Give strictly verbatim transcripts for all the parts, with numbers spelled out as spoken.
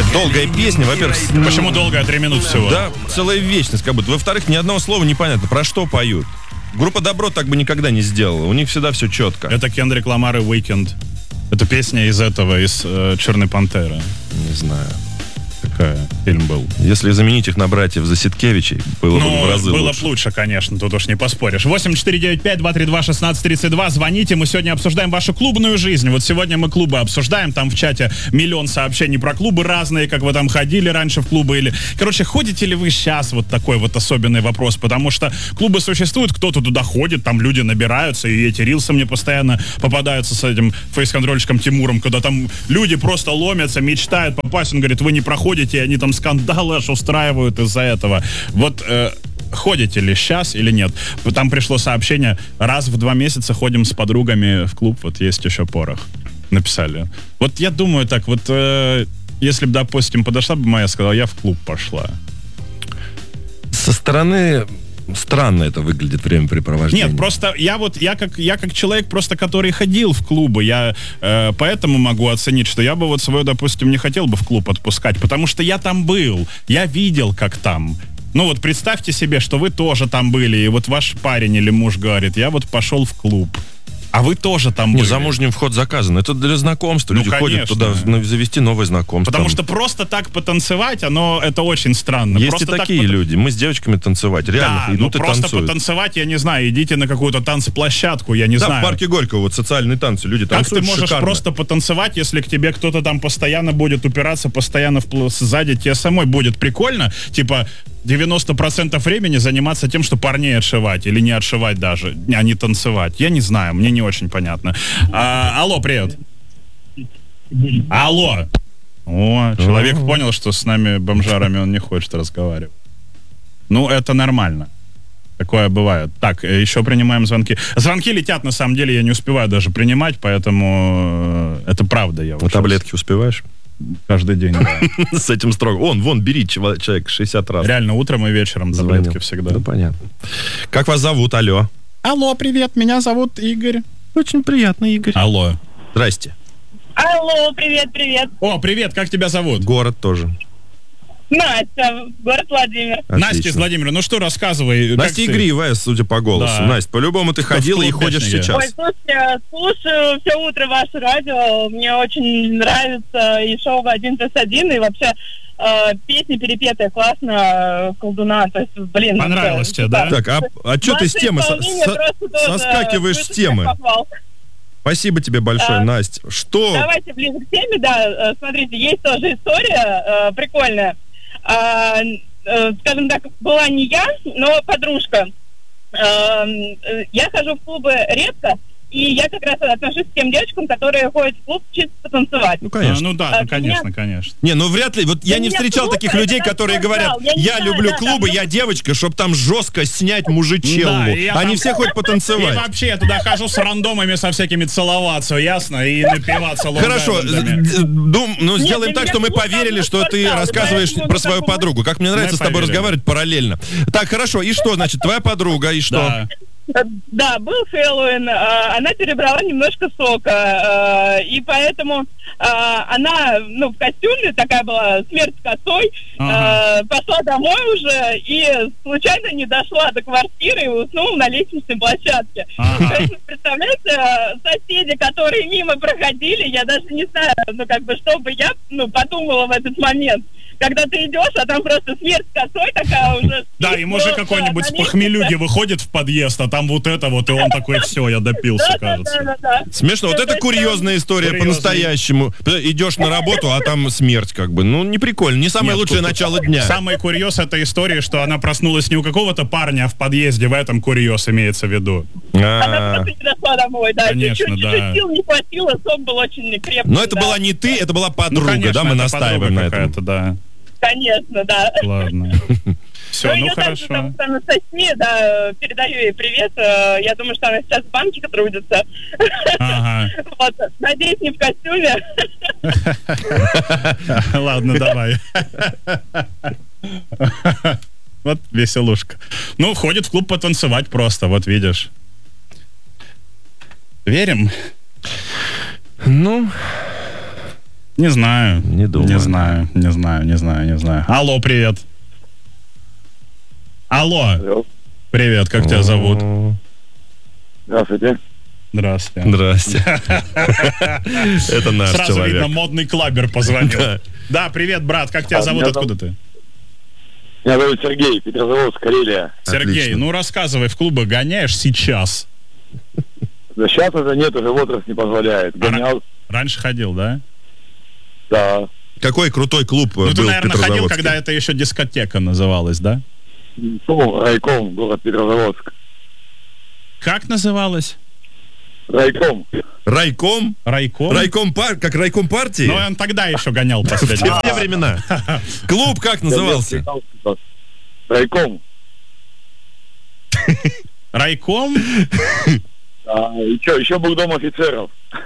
такая долгая песня. Во-первых, почему долгая? Три минуты всего. Да, целая вечность как будто. Во-вторых, ни одного слова непонятно, про что поют. Группа Добро так бы никогда не сделала. У них всегда все четко. Это Кендрик Ламар и Weeknd. Это песня из этого, из э, «Черной пантеры». Не знаю. Такая фильм был. Если заменить их на братьев Заситкевичей, было ну, бы в разы было лучше. бы лучше, конечно, тут уж не поспоришь. восемь четыре девять пять два три два шестнадцать тридцать два. Звоните, мы сегодня обсуждаем вашу клубную жизнь. Вот сегодня мы клубы обсуждаем, там в чате миллион сообщений про клубы разные, как вы там ходили раньше в клубы или... Короче, ходите ли вы сейчас? Вот такой вот особенный вопрос, потому что клубы существуют, кто-то туда ходит, там люди набираются, и эти рилсы мне постоянно попадаются с этим фейс-контрольщиком Тимуром, когда там люди просто ломятся, мечтают попасть, он говорит, вы не проходите, и они там скандалы аж устраивают из-за этого. Вот э, ходите ли сейчас или нет? Там пришло сообщение, раз в два месяца ходим с подругами в клуб, вот есть еще порох. Написали. Вот я думаю так, вот э, если бы, допустим, подошла бы моя, сказала, я в клуб пошла. Со стороны... Странно это выглядит времяпрепровождение. Нет, просто я вот, я как, я как человек, просто который ходил в клубы, я э, поэтому могу оценить, что я бы вот свою, допустим, не хотел бы в клуб отпускать, потому что я там был, я видел, как там. Ну вот представьте себе, что вы тоже там были, и вот ваш парень или муж говорит, я вот пошел в клуб. А вы тоже там были. Не, замужним вход заказан. Это для знакомства. Ну, люди конечно. ходят туда завести новое знакомство. Потому там. что просто так потанцевать, оно, это очень странно. Есть просто и такие так люди. Мы с девочками танцевать. Реально да, идут ну и просто танцуют. потанцевать, я не знаю, идите на какую-то танцплощадку, я не да, знаю. в парке Горького вот социальные танцы. Люди как танцуют ты можешь шикарно. просто потанцевать, если к тебе кто-то там постоянно будет упираться, постоянно впл- сзади, тебе самой будет прикольно, типа девяносто процентов времени заниматься тем, что парней отшивать или не отшивать даже, а не танцевать. Я не знаю, мне не очень понятно. А, алло, привет. Алло. О, человек понял, что с нами, бомжарами, он не хочет разговаривать. Ну, это нормально. Такое бывает. Так, еще принимаем звонки. Звонки летят, на самом деле, я не успеваю даже принимать, поэтому это правда. Я а таблетки успеваешь? Каждый день, да. С этим строго. Он, вон, бери, человек шестьдесят раз. Реально, утром и вечером таблетки всегда. Ну, понятно. Как вас зовут? Алло. Алло, привет, меня зовут Игорь. Очень приятно, Игорь. Алло. Здрасте. Алло, привет, привет. О, привет, как тебя зовут? Город тоже. Настя, город Владимир. Отлично. Настя из Владимира, ну что, рассказывай. Настя игривая, судя по голосу. Да. Настя, по-любому ты ходила и ходишь сейчас. Ой, слушайте, слушаю все утро ваше радио. Мне очень нравится и шоу «Один плюс один», и вообще э, песни перепетые, классно, колдуна. То есть, блин. Понравилось это, тебе, да? Так, а, а что ты с темы со- со- соскакиваешь с темы? Спасибо тебе большое, а, Настя. Что? Давайте ближе к теме, да. Смотрите, есть тоже история э, прикольная. А, э, скажем так, была не я, но подружка. А, э, я хожу в клубы редко, и я как раз отношусь к тем девочкам, которые ходят в клуб чисто потанцевать. Ну, конечно. А, ну да, А, ну, конечно, меня... конечно. Не, ну вряд ли. Вот я не встречал клуб, таких людей, которые говорят, я, я знаю, люблю да, клубы, да, я девочка, чтобы там жестко снять мужичеллу. Да, и я Они там- все хоть И потанцевать. вообще я туда хожу с рандомами со всякими целоваться, ясно? И напиваться Хорошо, лонгайлендами. э, дум, ну Нет, сделаем для так, меня что мы клуб поверили, там что ты спортзал, рассказываешь поэтому про ну, свою как бы- подругу. Как мне нравится Мы с тобой поверили. разговаривать параллельно. Так, хорошо, и что, значит, твоя подруга, и что? Да. Да, был Хэллоуин, э, она перебрала немножко сока, э, и поэтому э, она, ну, в костюме, такая была, смерть с косой, Ага. э, пошла домой уже и случайно не дошла до квартиры и уснула на лестничной площадке. Ага. То есть, представляете, э, соседи, которые мимо проходили, я даже не знаю, ну, как бы, что бы я, ну, подумала в этот момент. Когда ты идешь, а там просто смерть с косой такая уже. Да, и мужик просто какой-нибудь с на похмелюги выходит в подъезд, а там вот это вот, и он такой, все, я допился, Да, да, да, кажется. да, да. Смешно, вот это курьезная история Курьезная. по-настоящему. Идешь на работу, а там смерть как бы. Ну, не прикольно, не самое Нет, лучшее тут- начало дня. Самый курьез этой истории, что она проснулась не у какого-то парня, а в подъезде, в этом курьез имеется в виду. Она А, просто не дошла домой, да. Конечно, Чуть-чуть да. сил не хватило, сон был очень крепкий. Но это да. была не ты, это была Ну, подруга, конечно, да, мы это настаиваем на подруга этом. какая-то, да. Конечно, да. Ладно. Все, ну ее также хорошо. зовут Анастасия, да, передаю ей привет. Э, Я думаю, что она сейчас в банке трудится. Ага. Вот, надеюсь, не в костюме. Ладно, давай. Вот веселушка. Ну, входит в клуб потанцевать просто, вот видишь. Верим? Ну, Не знаю. Не думаю. Не знаю, не знаю, не знаю, не знаю. Алло, привет. Алло. Алло. Привет, как тебя зовут? Здравствуйте. Здравствуйте. Здрасте. Это наш Сразу человек. видно, модный клабер позвонил. Да. Да, привет, брат, как тебя А, зовут, меня откуда ты? Меня зовут Сергей, Петрозаводск, Карелия. Сергей, Отлично. ну рассказывай, в клубы гоняешь сейчас? Да сейчас уже нет, уже возраст не позволяет. Гонял, Раньше ходил, да? да. Какой крутой клуб Ну был ты, в наверное, ходил, Петрозаводске? когда это еще дискотека называлась, да? Ну, райком, город Петрозаводск. Как называлась? Райком. Райком? Райком? Райком пар... как райком партии? Ну, он тогда еще гонял В те, последний. в те времена. Клуб как назывался? Райком. Райком? А, и что, еще был дом офицеров.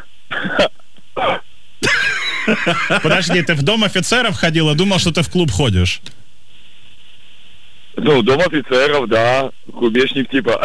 Подожди, ты в дом офицеров ходил и думал, что ты в клуб ходишь? Ну, дом офицеров, да. Клубешник типа.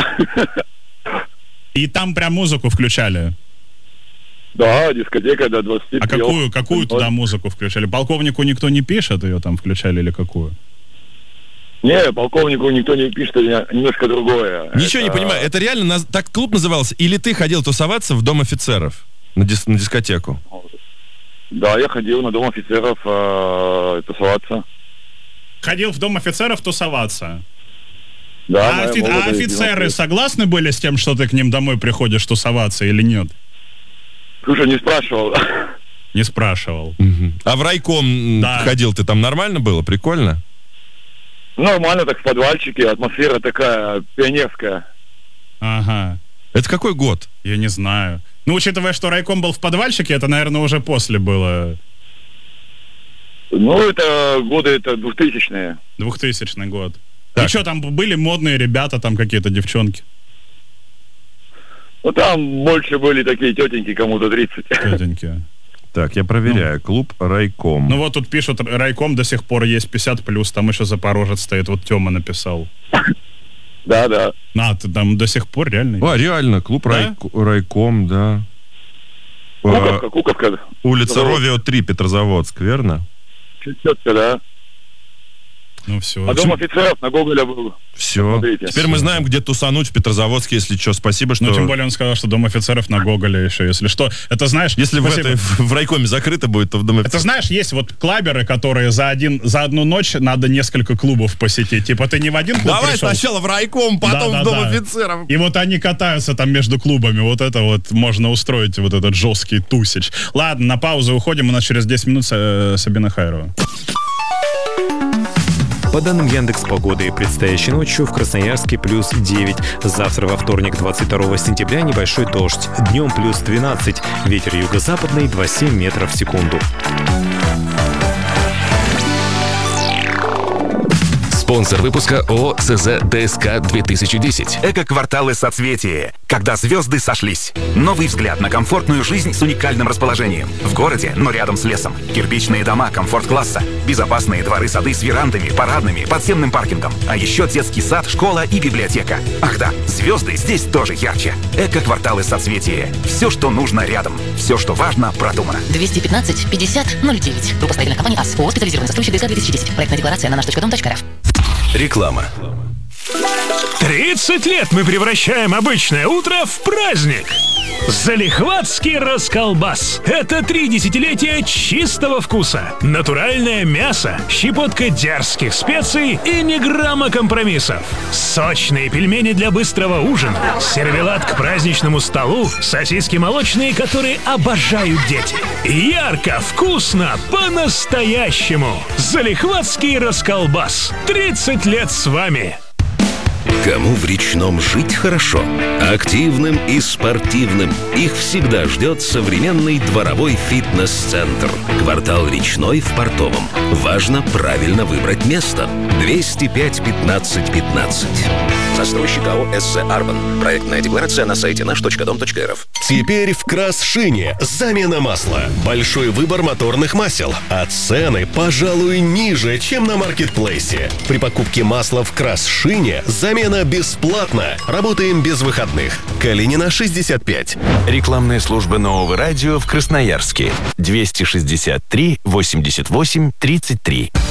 И там прям музыку включали? Да, дискотека до двадцати А трёх. какую, какую туда музыку включали? Полковнику никто не пишет, ее там включали или какую? Не, полковнику никто не пишет, это немножко другое. Ничего не Это- понимаю. Это реально наз- так клуб назывался? Или ты ходил тусоваться в дом офицеров? На, дис- на дискотеку? Да, я ходил на дом офицеров э, тусоваться. Ходил в дом офицеров тусоваться. Да, А, моя офи- а молодость, офицеры девяностые. согласны были с тем, что ты к ним домой приходишь тусоваться или нет? Слушай, не спрашивал. Не спрашивал. А в райком м, Да. ходил ты, там нормально было? Прикольно? Нормально так в подвальчике, атмосфера такая пионерская. Ага. Это какой год? Я не знаю. Ну, учитывая, что райком был в подвальчике, это, наверное, уже после было. Ну, это годы это двухтысячные. Двухтысячный год. Так. И что, там были модные ребята, там какие-то девчонки? Ну, там больше были такие тетеньки, кому-то тридцать. Тетеньки. Так, я проверяю. Клуб райком. Ну вот тут пишут, райком до сих пор есть пятьдесят плюс, там еще Запорожец стоит, вот Тёма написал. Да, да. А, ты там до сих пор реально есть? А, реально, клуб Да? райк- райком, да. А, Куковка, Куковка. улица Завод. Ровио три, Петрозаводск, верно? Четко, да. Ну все. А дом офицеров на Гоголя был. Все. Смотрите. Теперь мы знаем, где тусануть в Петрозаводске, если что. Спасибо, что... Ну, тем более он сказал, что дом офицеров на Гоголе еще, если что. Это знаешь... Если в, спасибо. этой, в райкоме закрыто будет, то в доме... Это знаешь, есть вот клаберы, которые за, один, за одну ночь надо несколько клубов посетить. Типа ты не в один клуб Давай пришел, сначала в райком, потом Да, в да, дом да. офицеров. и вот они катаются там между клубами. Вот это вот можно устроить, вот этот жесткий тусич. Ладно, на паузу уходим. У нас через десять минут э, Сабина Хайрова. По данным Яндекс.Погоды, предстоящей ночью в Красноярске плюс девять. Завтра во вторник, двадцать второго сентября, небольшой дождь. Днем плюс двенадцать. Ветер юго-западный два целых семь метров в секунду. Спонсор выпуска ООО СЗ ДСК две тысячи десять. Эко-кварталы соцветия. Когда звезды сошлись. Новый взгляд на комфортную жизнь с уникальным расположением. В городе, но рядом с лесом. Кирпичные дома комфорт-класса. Безопасные дворы-сады с верандами, парадными, подземным паркингом. А еще детский сад, школа и библиотека. Ах да, звезды здесь тоже ярче. Эко-кварталы соцветия. Все, что нужно рядом. Все, что важно, продумано. двести пятнадцать пятьдесят ноль девять. Группа строительных компаний АС. ООО «Специализированный застройщик ДСК две тысячи десять». Проектная декларация на наш точка дом точка рф. Реклама. тридцать лет мы превращаем обычное утро в праздник. Залихватский расколбас. Это три десятилетия чистого вкуса. Натуральное мясо, щепотка дерзких специй и ни грамма компромиссов. Сочные пельмени для быстрого ужина. Сервелат к праздничному столу. Сосиски молочные, которые обожают дети. Ярко, вкусно, по-настоящему. Залихватский расколбас. тридцать лет с вами. Кому в Речном жить хорошо? Активным и спортивным. Их всегда ждет современный дворовой фитнес-центр. Квартал Речной в Портовом. Важно правильно выбрать место. двести пять пятнадцать пятнадцать. Застройщик АО СЗ Арбан. Проектная декларация на сайте наш точка дом точка рф. Теперь в Красшине замена масла. Большой выбор моторных масел. А цены, пожалуй, ниже, чем на маркетплейсе. При покупке масла в Красшине замена Смена бесплатна. Работаем без выходных. Калинина, шестьдесят пять. Рекламная служба Нового радио в Красноярске. двести шестьдесят три восемьдесят восемь тридцать три.